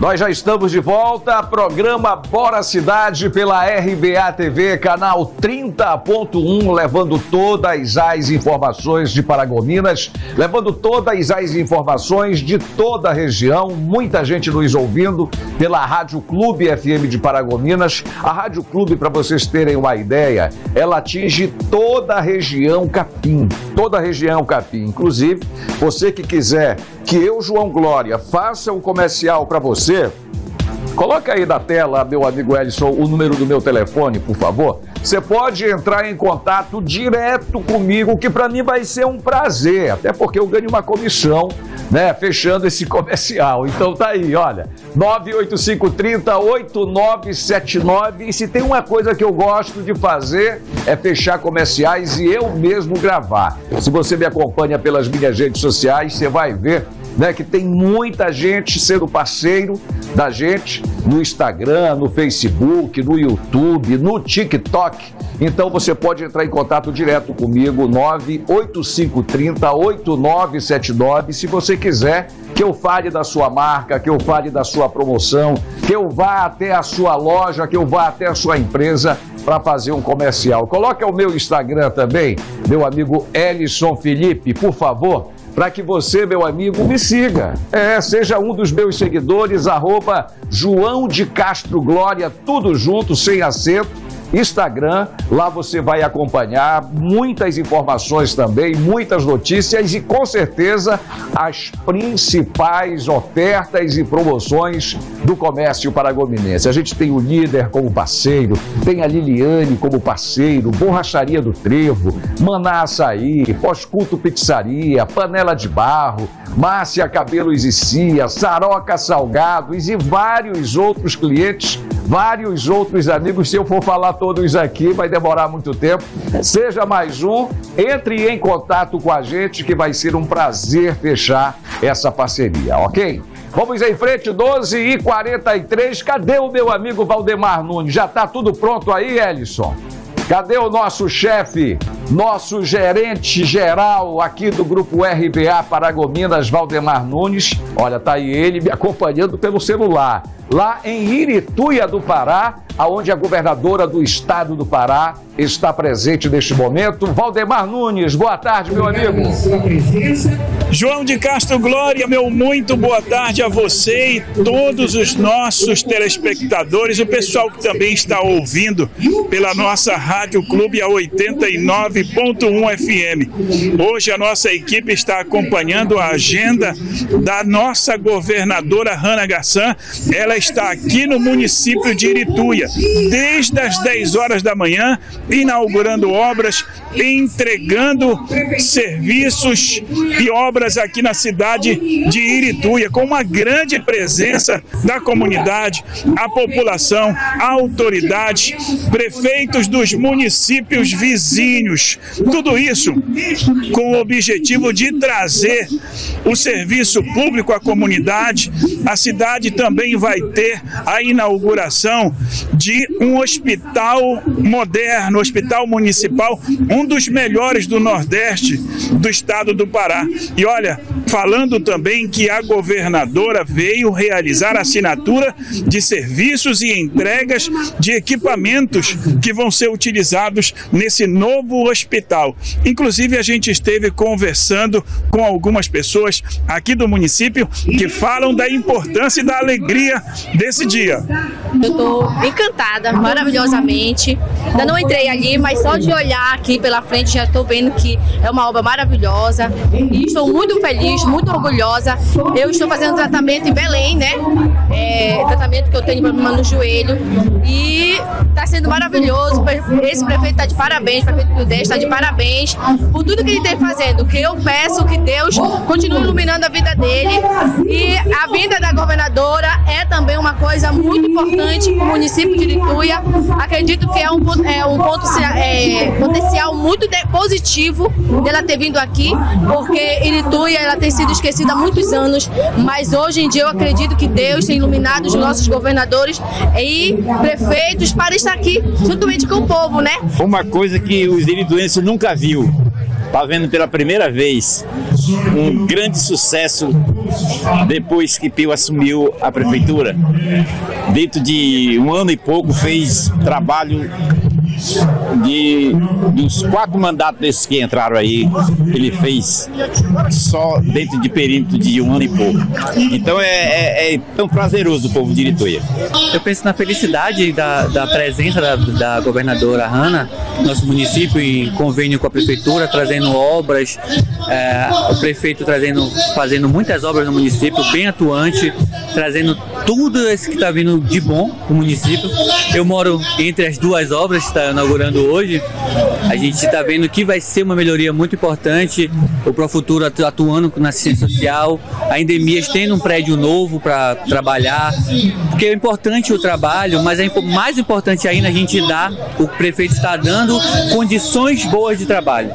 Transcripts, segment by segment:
Nós já estamos de volta, programa Bora Cidade pela RBA TV, canal 30.1, levando todas as informações de Paragominas, levando todas as informações de toda a região, muita gente nos ouvindo pela Rádio Clube FM de Paragominas. A Rádio Clube, para vocês terem uma ideia, ela atinge toda a região Capim, inclusive você que quiser que eu, João Glória, faça um comercial para você, coloca aí na tela, meu amigo Ellison, o número do meu telefone, por favor. Você pode entrar em contato direto comigo, que para mim vai ser um prazer, até porque eu ganho uma comissão, né, fechando esse comercial. Então tá aí, olha, 98530-8979. E se tem uma coisa que eu gosto de fazer, é fechar comerciais e eu mesmo gravar. Se você me acompanha pelas minhas redes sociais, você vai ver, né, que tem muita gente sendo parceiro da gente no Instagram, no Facebook, no YouTube, no TikTok. Então você pode entrar em contato direto comigo, 98530-8979, se você quiser que eu fale da sua marca, que eu fale da sua promoção, que eu vá até a sua loja, que eu vá até a sua empresa para fazer um comercial. Coloque o meu Instagram também, meu amigo Ellison Felipe, por favor, para que você, meu amigo, me siga. Seja um dos meus seguidores, @João de Castro Glória, tudo junto, sem acento, Instagram. Lá você vai acompanhar muitas informações também, muitas notícias e, com certeza, as principais ofertas e promoções do comércio paragominense. A gente tem o Líder como parceiro, tem a Liliane como parceiro, Borracharia do Trevo, Maná Açaí, Pós-Culto Pizzaria, Panela de Barro, Márcia Cabelos e Cia, Saroca Salgados e vários outros clientes, vários outros amigos. Se eu for falar todos aqui, vai demorar muito tempo. Seja mais um, entre em contato com a gente, que vai ser um prazer fechar essa parceria, ok? Vamos em frente, 12h43. Cadê o meu amigo Valdemar Nunes? Já está tudo pronto aí, Ellison? Cadê o nosso chefe, nosso gerente geral aqui do Grupo RBA Paragominas, Valdemar Nunes? Olha, tá aí ele me acompanhando pelo celular, lá em Irituia do Pará, aonde a governadora do estado do Pará está presente neste momento. Valdemar Nunes, boa tarde, meu amigo. João de Castro Glória, meu muito boa tarde a você e todos os nossos telespectadores, o pessoal que também está ouvindo pela nossa Rádio Clube, a 89.1 FM. Hoje a nossa equipe está acompanhando a agenda da nossa governadora Hanna Garçan. Ela está aqui no município de Irituia, desde as 10 horas da manhã, inaugurando obras, entregando serviços e obras aqui na cidade de Irituia, com uma grande presença da comunidade, a população, autoridades, prefeitos dos municípios vizinhos. Tudo isso com o objetivo de trazer o serviço público à comunidade. A cidade também vai ter a inauguração de um hospital moderno, hospital municipal, um dos melhores do Nordeste do estado do Pará. E olha, falando também que a governadora veio realizar a assinatura de serviços e entregas de equipamentos que vão ser utilizados nesse novo hospital. Inclusive, a gente esteve conversando com algumas pessoas aqui do município que falam da importância e da alegria desse dia. Eu estou encantada, maravilhosamente. Ainda não entrei ali, mas só de olhar aqui pela frente já estou vendo que é uma obra maravilhosa e estou muito feliz, muito orgulhosa. Eu estou fazendo tratamento em Belém, né? Tratamento que eu tenho problema no joelho e está sendo maravilhoso. Esse prefeito está de parabéns, o prefeito Pildé está de parabéns por tudo que ele tem fazendo. Que eu peço que Deus continue iluminando a vida dele, e a vinda da governadora é também uma coisa muito importante para o município de Irituia. Acredito que é um potencial muito positivo dela ter vindo aqui, porque Irituia ela tem sido esquecida há muitos anos, mas hoje em dia eu acredito que Deus tem iluminado os nossos governadores e prefeitos para estar aqui juntamente com o povo, né? Uma coisa que os irituenses nunca viu está vendo pela primeira vez um grande sucesso depois que Pio assumiu a prefeitura. Dentro de um ano e pouco fez trabalho dos 4 mandatos desses que entraram aí, ele fez só dentro de perímetro de um ano e pouco. Então é tão prazeroso o povo de Irituia. Eu penso na felicidade da presença da governadora Hanna, nosso município em convênio com a prefeitura, trazendo obras, o prefeito fazendo muitas obras no município, bem atuante, trazendo tudo isso que está vindo de bom no município. Eu moro entre as 2 obras que está inaugurando hoje. A gente está vendo que vai ser uma melhoria muito importante, o Profuturo atuando na assistência social, a Endemias tendo um prédio novo para trabalhar, porque é importante o trabalho, mas é mais importante ainda a gente o prefeito está dando condições boas de trabalho.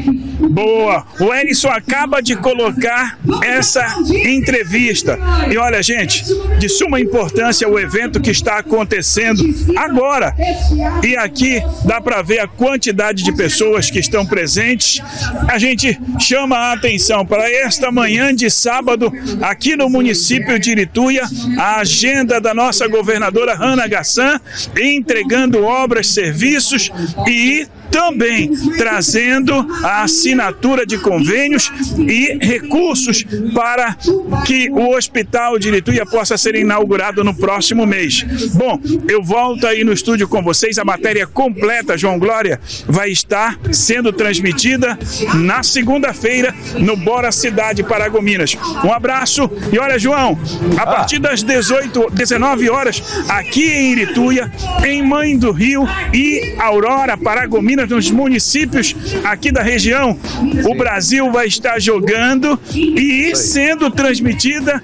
Boa! O Ellison acaba de colocar essa entrevista. E olha, gente, de suma importância o evento que está acontecendo agora. E aqui dá para ver a quantidade de pessoas que estão presentes. A gente chama a atenção para esta manhã de sábado, aqui no município de Irituia, a agenda da nossa governadora Hanna Gassan, entregando obras, serviços e também trazendo a assinatura de convênios e recursos para que o Hospital de Irituia possa ser inaugurado no próximo mês. Bom, eu volto aí no estúdio com vocês. A matéria completa, João Glória, vai estar sendo transmitida na segunda-feira no Bora Cidade Paragominas. Um abraço e olha, João, a partir das 19 horas, aqui em Irituia, em Mãe do Rio e Aurora, Paragominas, nos municípios aqui da região, o Brasil vai estar jogando e sendo transmitida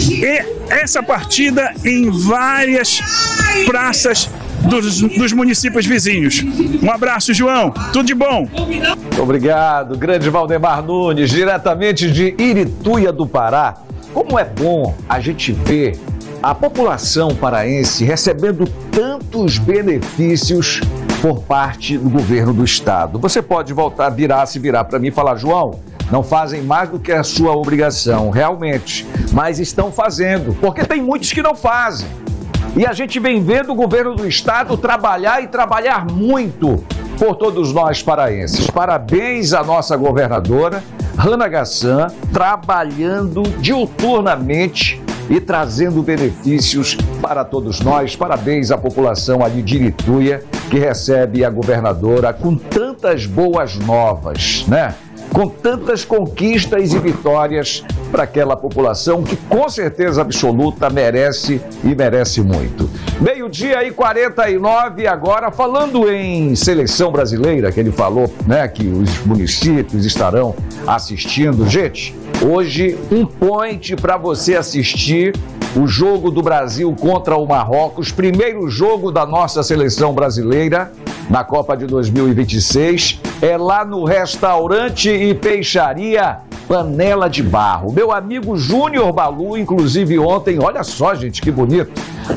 essa partida em várias praças dos municípios vizinhos. Um abraço, João. Tudo de bom. Muito obrigado. Grande Valdemar Nunes, diretamente de Irituia do Pará. Como é bom a gente ver a população paraense recebendo tantos benefícios por parte do governo do estado. Você pode se virar para mim e falar, João, não fazem mais do que a sua obrigação, realmente, mas estão fazendo, porque tem muitos que não fazem. E a gente vem vendo o governo do estado trabalhar e trabalhar muito por todos nós paraenses. Parabéns à nossa governadora, Hanna Gassan, trabalhando diuturnamente e trazendo benefícios para todos nós. Parabéns à população ali de Irituia, que recebe a governadora com tantas boas novas, né? Com tantas conquistas e vitórias para aquela população que com certeza absoluta merece e merece muito. 12h49 agora, falando em seleção brasileira, que ele falou, né, que os municípios estarão assistindo. Gente, hoje um point para você assistir o jogo do Brasil contra o Marrocos, primeiro jogo da nossa seleção brasileira na Copa de 2026, é lá no restaurante e peixaria Panela de Barro. Meu amigo Júnior Balu, inclusive ontem, olha só, gente, que bonito,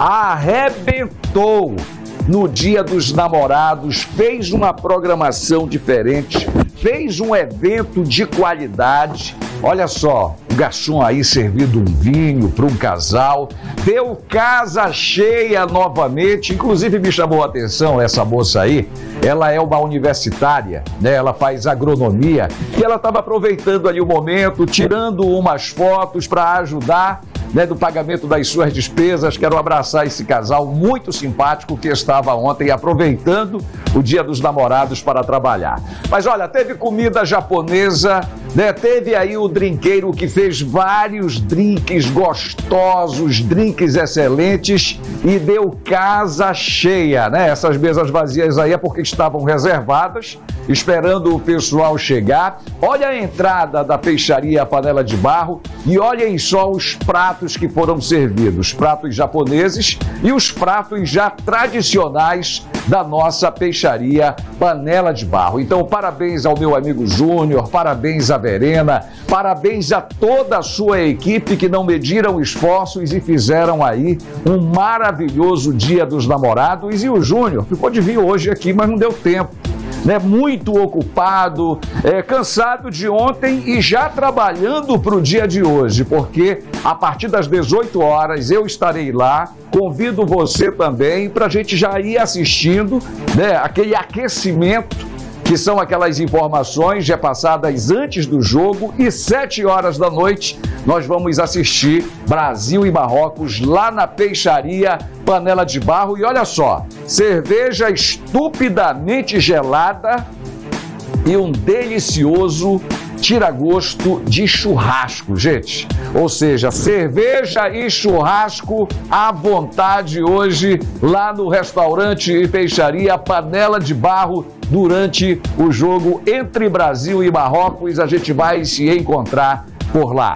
arrebentou no Dia dos Namorados, fez uma programação diferente, fez um evento de qualidade. Olha só, o garçom aí servindo um vinho para um casal, deu casa cheia novamente. Inclusive me chamou a atenção essa moça aí, ela é uma universitária, né? Ela faz agronomia e ela estava aproveitando ali o momento, tirando umas fotos para ajudar, né, do pagamento das suas despesas. Quero abraçar esse casal muito simpático que estava ontem aproveitando o Dia dos Namorados para trabalhar. Mas olha, teve comida japonesa, né? Teve aí o drinqueiro que fez vários drinks gostosos, drinks excelentes e deu casa cheia, né? Essas mesas vazias aí é porque estavam reservadas, esperando o pessoal chegar. Olha a entrada da peixaria Panela de Barro e olhem só os pratos que foram servidos, pratos japoneses e os pratos já tradicionais da nossa peixaria Panela de Barro. Então, parabéns ao meu amigo Júnior, parabéns à Verena, parabéns a toda a sua equipe que não mediram esforços e fizeram aí um maravilhoso Dia dos Namorados. E o Júnior ficou de vir hoje aqui, mas não deu tempo. né, muito ocupado, cansado de ontem e já trabalhando para o dia de hoje, porque a partir das 18 horas eu estarei lá. Convido você também para a gente já ir assistindo, né, aquele aquecimento, que são aquelas informações já passadas antes do jogo, e 7 horas da noite nós vamos assistir Brasil e Marrocos lá na Peixaria Panela de Barro. E olha só, cerveja estupidamente gelada e um delicioso tira-gosto de churrasco, gente. Ou seja, cerveja e churrasco à vontade hoje lá no restaurante e peixaria Panela de Barro durante o jogo entre Brasil e Marrocos. A gente vai se encontrar por lá.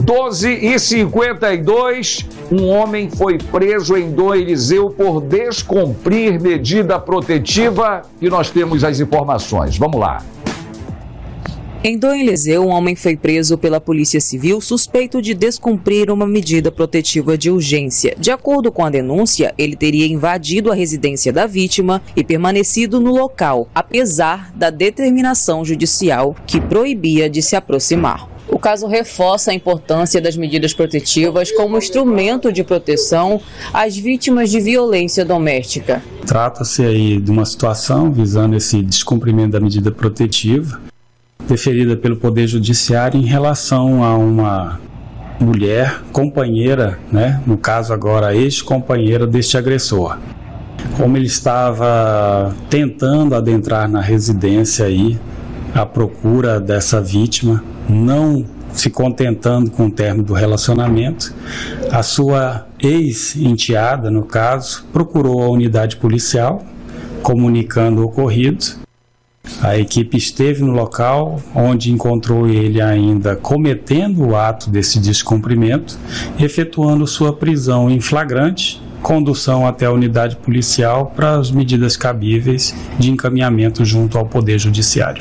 12h52, um homem foi preso em Dom Eliseu por descumprir medida protetiva e nós temos as informações. Vamos lá. Em Dom Eliseu, um homem foi preso pela Polícia Civil suspeito de descumprir uma medida protetiva de urgência. De acordo com a denúncia, ele teria invadido a residência da vítima e permanecido no local, apesar da determinação judicial que proibia de se aproximar. O caso reforça a importância das medidas protetivas como instrumento de proteção às vítimas de violência doméstica. Trata-se aí de uma situação visando esse descumprimento da medida protetiva deferida pelo Poder Judiciário em relação a uma mulher companheira, né? No caso agora ex-companheira deste agressor. Como ele estava tentando adentrar na residência aí à procura dessa vítima, não se contentando com o término do relacionamento, a sua ex-enteada, no caso, procurou a unidade policial, comunicando o ocorrido. A equipe esteve no local, onde encontrou ele ainda cometendo o ato desse descumprimento, efetuando sua prisão em flagrante, condução até a unidade policial para as medidas cabíveis de encaminhamento junto ao Poder Judiciário.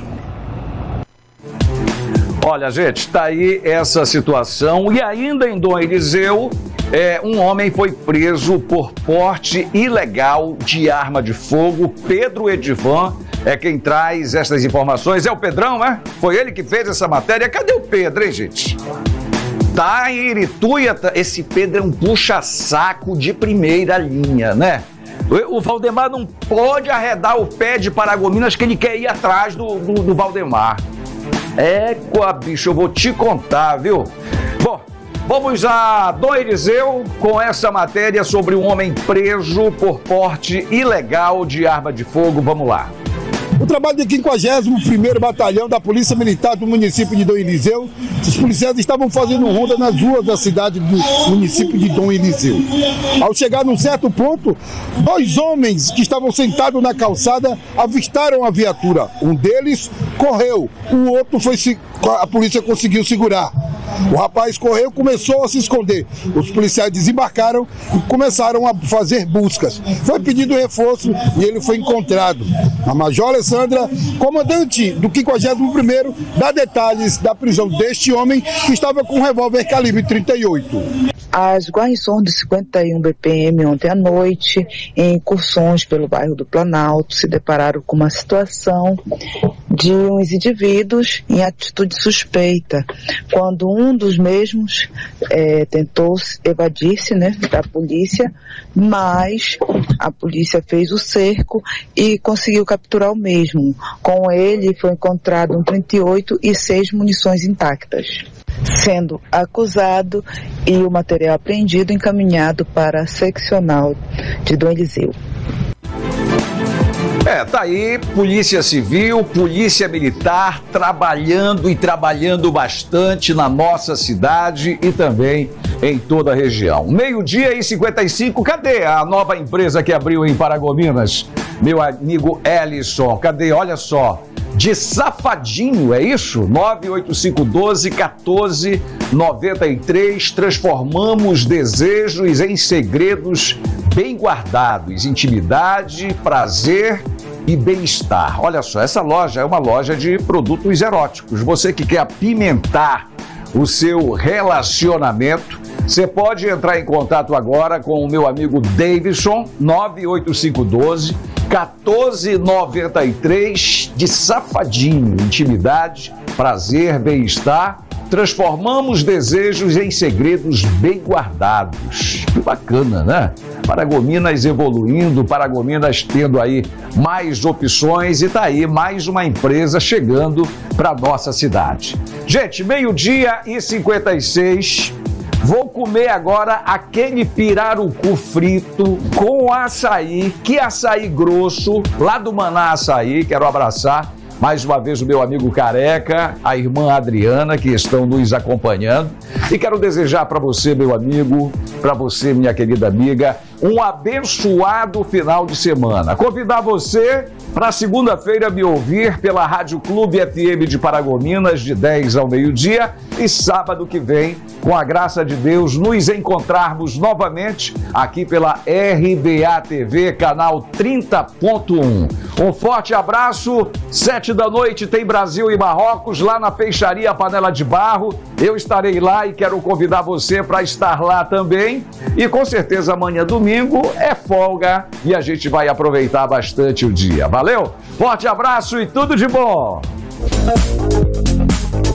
Olha, gente, está aí essa situação. E ainda em Dom Eliseu, um homem foi preso por porte ilegal de arma de fogo. Pedro Edivan é quem traz essas informações. É o Pedrão, né? Foi ele que fez essa matéria. Cadê o Pedro, hein, gente? Tá em Irituia. Esse Pedro é um puxa-saco de primeira linha, né? O Valdemar não pode arredar o pé de Paragominas, que ele quer ir atrás do Valdemar. Bicho, eu vou te contar, viu? Bom, vamos a Dom Eliseu com essa matéria sobre um homem preso por porte ilegal de arma de fogo. Vamos lá. O trabalho do 51º Batalhão da Polícia Militar do município de Dom Eliseu, os policiais estavam fazendo ronda nas ruas da cidade do município de Dom Eliseu. Ao chegar num certo ponto, 2 homens que estavam sentados na calçada avistaram a viatura. Um deles correu, o outro a polícia conseguiu segurar. O rapaz correu, começou a se esconder. Os policiais desembarcaram e começaram a fazer buscas. Foi pedido reforço e ele foi encontrado. A Major Alessandra, comandante do 51º, dá detalhes da prisão deste homem que estava com um revólver calibre 38. As guarnições do 51 BPM ontem à noite, em incursões pelo bairro do Planalto, se depararam com uma situação de uns indivíduos em atitude suspeita, quando um dos mesmos tentou evadir-se, né, da polícia, mas a polícia fez o cerco e conseguiu capturar o mesmo. Com ele foi encontrado um 38 e 6 munições intactas, sendo acusado e o material apreendido encaminhado para a seccional de Dom Eliseu. Tá aí, Polícia Civil, Polícia Militar trabalhando bastante na nossa cidade e também em toda a região. 12h55, cadê a nova empresa que abriu em Paragominas? Meu amigo Ellison, cadê? Olha só, de Safadinho, é isso? 98512-1493, transformamos desejos em segredos bem guardados, intimidade, prazer e bem-estar. Olha só, essa loja é uma loja de produtos eróticos. Você que quer apimentar o seu relacionamento, Você pode entrar em contato agora com o meu amigo Davidson, 98512-1493, de Safadinho. Intimidade, prazer, bem-estar. Transformamos desejos em segredos bem guardados. Que bacana, né? Paragominas evoluindo, Paragominas tendo aí mais opções e tá aí mais uma empresa chegando para nossa cidade. Gente, 12h56. Vou comer agora aquele pirarucu frito com açaí, que açaí grosso, lá do Maná Açaí. Quero abraçar mais uma vez o meu amigo Careca, a irmã Adriana, que estão nos acompanhando. E quero desejar para você, meu amigo, para você, minha querida amiga, um abençoado final de semana. Convidar você para segunda-feira me ouvir pela Rádio Clube FM de Paragominas, de 10 ao meio-dia, e sábado que vem, com a graça de Deus, nos encontrarmos novamente aqui pela RBA TV, canal 30.1. Um forte abraço. 19h tem Brasil e Marrocos, lá na Peixaria Panela de Barro. Eu estarei lá e quero convidar você para estar lá também. E com certeza amanhã, domingo, é folga e a gente vai aproveitar bastante o dia. Valeu? Forte abraço e tudo de bom!